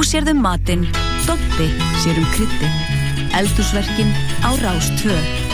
sérðu matinn, Doddi sér kryddið. Eldhúsverkin á Rás 2.